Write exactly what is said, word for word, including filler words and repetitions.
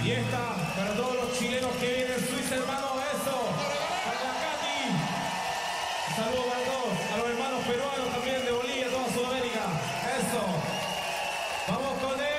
Y esta para todos los chilenos que vienen en Suiza, hermano, eso. Para la Katy. Saludos para todos, a los hermanos peruanos también de